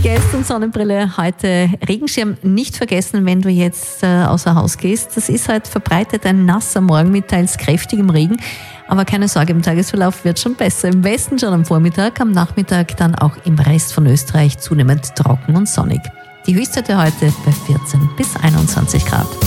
Gestern Sonnenbrille, heute Regenschirm. Nicht vergessen, wenn du jetzt außer Haus gehst. Das ist halt verbreitet ein nasser Morgen mit teils kräftigem Regen. Aber keine Sorge, im Tagesverlauf wird schon besser. Im Westen schon am Vormittag, am Nachmittag dann auch im Rest von Österreich zunehmend trocken und sonnig. Die Höchstwerte heute bei 14 bis 21 Grad.